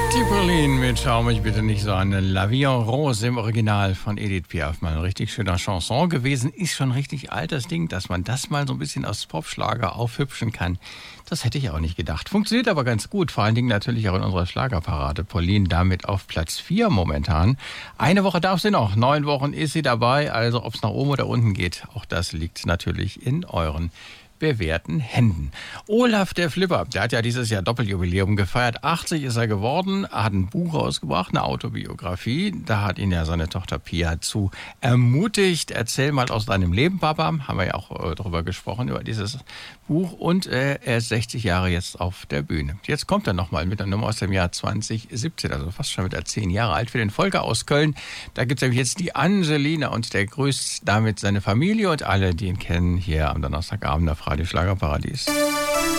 Die Pauline mit Schau mich bitte nicht so an. La Vie en Rose im Original von Edith Piaf. Mal ein richtig schöner Chanson gewesen. Ist schon richtig alt, das Ding, dass man das mal so ein bisschen aus Popschlager aufhübschen kann. Das hätte ich auch nicht gedacht. Funktioniert aber ganz gut. Vor allen Dingen natürlich auch in unserer Schlagerparade. Pauline damit auf Platz 4 momentan. Eine Woche darf sie noch. 9 Wochen ist sie dabei. Also ob es nach oben oder unten geht, auch das liegt natürlich in euren bewährten Händen. Olaf der Flipper, der hat ja dieses Jahr Doppeljubiläum gefeiert. 80 ist er geworden, hat ein Buch rausgebracht, eine Autobiografie. Da hat ihn ja seine Tochter Pia zu ermutigt. Erzähl mal aus deinem Leben, Papa. Haben wir ja auch darüber gesprochen, über dieses Buch. Und er ist 60 Jahre jetzt auf der Bühne. Jetzt kommt er nochmal mit einer Nummer aus dem Jahr 2017, also fast schon wieder 10 Jahre alt, für den Volker aus Köln. Da gibt es nämlich jetzt die Angelina und der grüßt damit seine Familie und alle, die ihn kennen, hier am Donnerstagabend auf Radio Schlagerparadies.